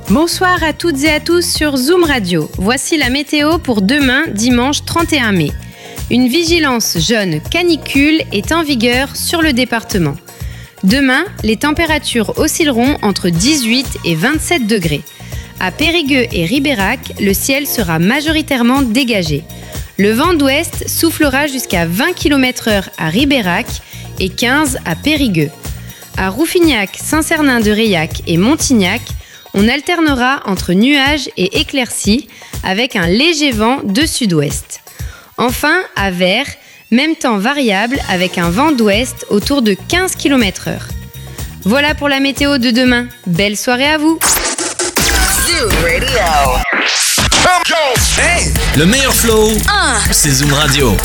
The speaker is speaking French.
Bonsoir à toutes et à tous sur Zoom Radio. Voici la météo pour demain, dimanche 31 mai. Une vigilance jaune canicule est en vigueur sur le département. Demain, les températures oscilleront entre 18 et 27 degrés. À Périgueux et Ribérac, le ciel sera majoritairement dégagé. Le vent d'ouest soufflera jusqu'à 20 km/h à Ribérac et 15 à Périgueux. À Rouffignac, Saint-Cernin-de-Reilhac et Montignac, on alternera entre nuages et éclaircies avec un léger vent de sud-ouest. Enfin, à Vers, même temps variable avec un vent d'ouest autour de 15 km/h. Voilà pour la météo de demain. Belle soirée à vous. Zoom Radio. Hey, le meilleur flow, c'est Zoom Radio.